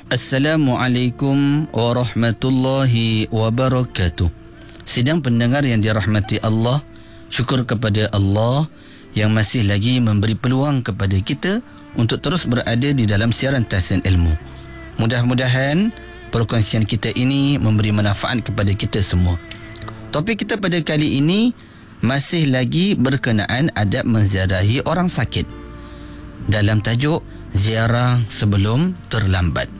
Assalamualaikum warahmatullahi wabarakatuh. Sidang pendengar yang dirahmati Allah, syukur kepada Allah yang masih lagi memberi peluang kepada kita untuk terus berada di dalam siaran Tahsin Ilmu. Mudah-mudahan perkongsian kita ini memberi manfaat kepada kita semua. Topik kita pada kali ini masih lagi berkenaan adab menziarahi orang sakit dalam tajuk ziarah sebelum terlambat.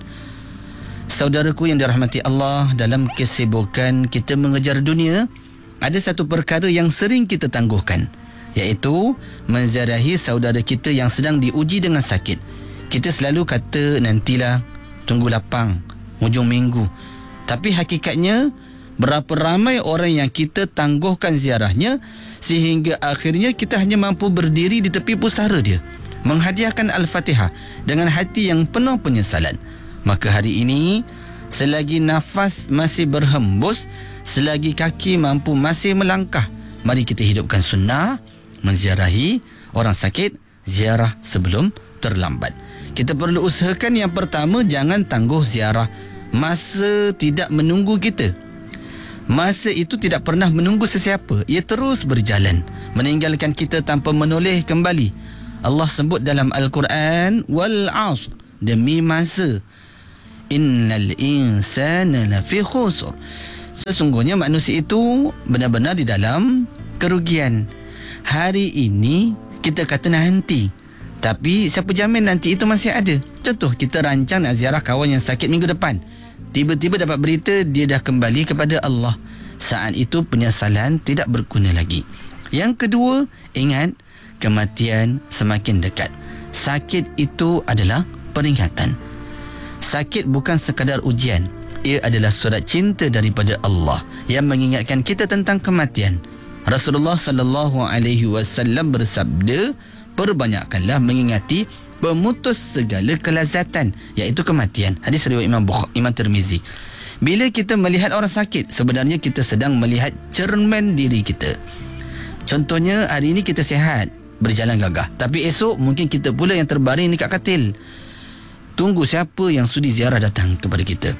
Saudaraku yang dirahmati Allah, dalam kesibukan kita mengejar dunia, ada satu perkara yang sering kita tangguhkan, iaitu menziarahi saudara kita yang sedang diuji dengan sakit. Kita selalu kata nantilah, tunggu lapang, hujung minggu. Tapi hakikatnya, berapa ramai orang yang kita tangguhkan ziarahnya sehingga akhirnya kita hanya mampu berdiri di tepi pusara dia, menghadiahkan Al-Fatihah dengan hati yang penuh penyesalan. Maka hari ini, selagi nafas masih berhembus, selagi kaki mampu masih melangkah, mari kita hidupkan sunnah menziarahi orang sakit, ziarah sebelum terlambat. Kita perlu usahakan yang pertama, jangan tangguh ziarah masa tidak menunggu kita. Masa itu tidak pernah menunggu sesiapa. Ia terus berjalan, meninggalkan kita tanpa menoleh kembali. Allah sebut dalam Al-Quran, wal 'asr, demi masa, innal insana lafi khusr, sesungguhnya manusia itu benar-benar di dalam kerugian. Hari ini kita kata nanti, tapi siapa jamin nanti itu masih ada? Contoh, kita rancang nak ziarah kawan yang sakit minggu depan, tiba-tiba dapat berita dia dah kembali kepada Allah. Saat itu penyesalan tidak berguna lagi. Yang kedua, ingat, kematian semakin dekat. Sakit itu adalah peringatan. Sakit bukan sekadar ujian. Ia adalah surat cinta daripada Allah yang mengingatkan kita tentang kematian. Rasulullah sallallahu alaihi wasallam bersabda, perbanyakkanlah mengingati pemutus segala kelazatan, iaitu kematian. Hadis riwayat Imam Tirmizi. Bila kita melihat orang sakit, sebenarnya kita sedang melihat cermin diri kita. Contohnya, hari ini kita sihat, berjalan gagah, tapi esok mungkin kita pula yang terbaring dekat katil. Tunggu siapa yang sudi ziarah datang kepada kita.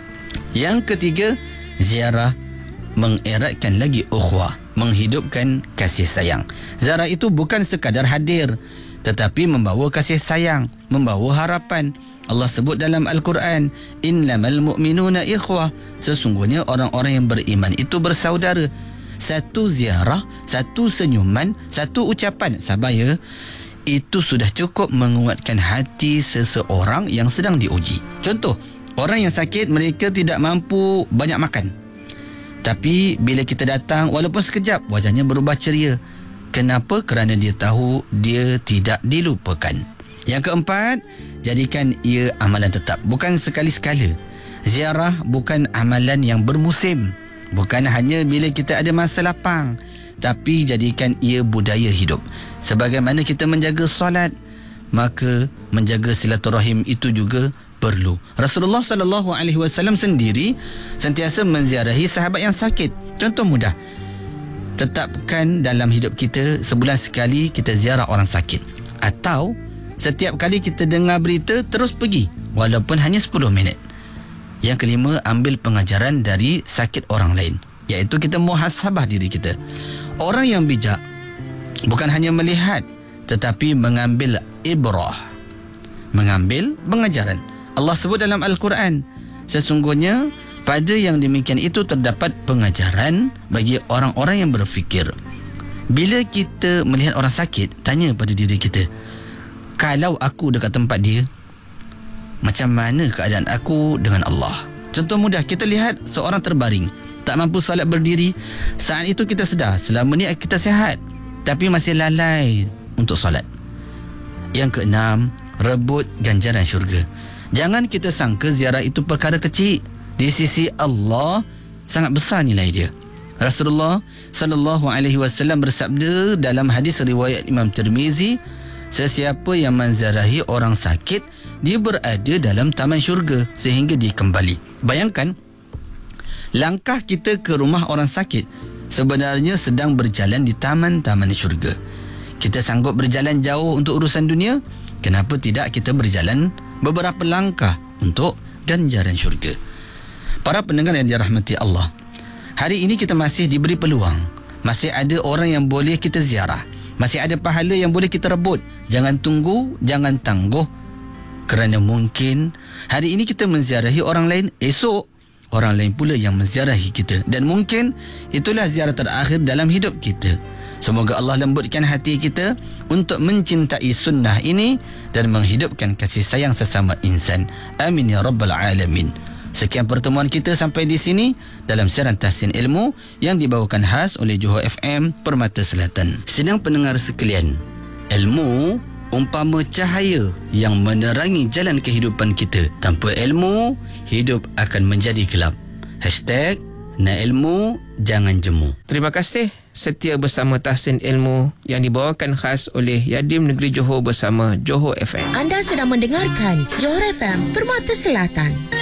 Yang ketiga, ziarah mengeratkan lagi ukhuwah, menghidupkan kasih sayang. Ziarah itu bukan sekadar hadir, tetapi membawa kasih sayang, membawa harapan. Allah sebut dalam Al-Quran, innamal mu'minuna ikhwah, sesungguhnya orang-orang yang beriman itu bersaudara. Satu ziarah, satu senyuman, satu ucapan, sabar ya, itu sudah cukup menguatkan hati seseorang yang sedang diuji. Contoh, orang yang sakit, mereka tidak mampu banyak makan, tapi bila kita datang, walaupun sekejap, wajahnya berubah ceria. Kenapa? Kerana dia tahu dia tidak dilupakan. Yang keempat, jadikan ia amalan tetap, bukan sekali-sekala. Ziarah bukan amalan yang bermusim, bukan hanya bila kita ada masa lapang, tapi jadikan ia budaya hidup. Sebagaimana kita menjaga solat, maka menjaga silaturahim itu juga perlu. Rasulullah sallallahu alaihi wasallam sendiri sentiasa menziarahi sahabat yang sakit. Contoh mudah, tetapkan dalam hidup kita sebulan sekali kita ziarah orang sakit, atau setiap kali kita dengar berita terus pergi walaupun hanya 10 minit. Yang kelima, ambil pengajaran dari sakit orang lain, iaitu kita muhasabah diri kita. Orang yang bijak bukan hanya melihat, tetapi mengambil ibrah, mengambil pengajaran. Allah sebut dalam Al-Quran, sesungguhnya pada yang demikian itu terdapat pengajaran bagi orang-orang yang berfikir. Bila kita melihat orang sakit, tanya pada diri kita, kalau aku dekat tempat dia, macam mana keadaan aku dengan Allah? Contoh mudah, kita lihat seorang terbaring, tak mampu salat berdiri. Saat itu kita sedar, selama ni kita sihat, tapi masih lalai untuk salat. Yang keenam, rebut ganjaran syurga. Jangan kita sangka ziarah itu perkara kecil. Di sisi Allah sangat besar nilai dia. Rasulullah sallallahu alaihi wasallam bersabda dalam hadis riwayat Imam Tirmizi, sesiapa yang menziarahi orang sakit, dia berada dalam taman syurga sehingga dia kembali. Bayangkan, langkah kita ke rumah orang sakit sebenarnya sedang berjalan di taman-taman syurga. Kita sanggup berjalan jauh untuk urusan dunia, kenapa tidak kita berjalan beberapa langkah untuk ganjaran syurga. Para pendengar yang dirahmati Allah, hari ini kita masih diberi peluang. Masih ada orang yang boleh kita ziarah. Masih ada pahala yang boleh kita rebut. Jangan tunggu, jangan tangguh. Kerana mungkin hari ini kita menziarahi orang lain, esok orang lain pula yang menziarahi kita. Dan mungkin itulah ziarah terakhir dalam hidup kita. Semoga Allah lembutkan hati kita untuk mencintai sunnah ini dan menghidupkan kasih sayang sesama insan. Amin ya rabbal alamin. Sekian pertemuan kita sampai di sini dalam siaran Tahsin Ilmu yang dibawakan khas oleh Johor FM Permata Selatan. Sidang pendengar sekalian, ilmu umpama cahaya yang menerangi jalan kehidupan kita. Tanpa ilmu, hidup akan menjadi gelap. #nak ilmu, jangan jemu. Terima kasih setia bersama Tahsin Ilmu yang dibawakan khas oleh Yadim Negeri Johor bersama Johor FM. Anda sedang mendengarkan Johor FM Permata Selatan.